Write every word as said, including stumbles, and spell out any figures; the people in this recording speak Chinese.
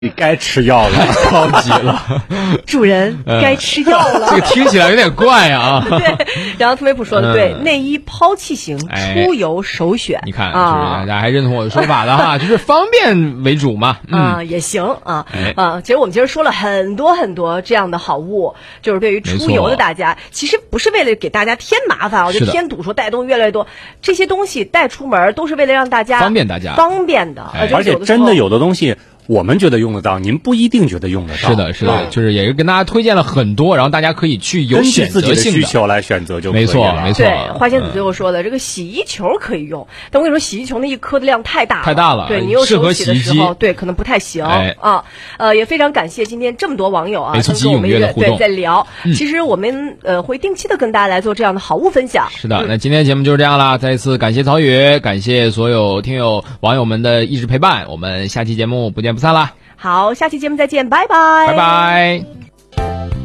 你该吃药了， 高级了， 主人该吃药了。 这个听起来有点怪啊。 对，然后特梅普说的对， 嗯、 内衣抛弃型出游首选。 哎、你看啊， 大家还认同我的说法的哈，就是方便为主嘛。嗯、 啊，也行啊、 哎、 啊。其实我们今儿说了很多很多这样的好物，就是对于出游的大家，其实不是为了给大家添麻烦，我就添堵说带东西越来越多，这些东西带出门都是为了让大家方便大家方便的， 哎、 而且真的有的东西。我们觉得用得到，您不一定觉得用得到。 是的，是的，就是也是跟大家推荐了很多，然后大家可以去有选择性的根据自己的需求来选择就可以了。 没错，没错。 对，花仙子最后说的、嗯、这个洗衣球可以用，但我跟你说，洗衣球那一颗的量太大了， 太大了， 对你又手洗的时候，对可能不太行、 哎、 啊。呃，也非常感谢今天这么多网友啊， 跟我们一对在聊、 嗯。 其实我们呃会定期的跟大家来做这样的好物分享。 是的， 嗯、 那今天节目就是这样啦，再一次感谢曹宇，感谢所有听友网友们的一直陪伴，我们下期节目不见不散啦。 好，下期节目再见，拜拜， 拜拜。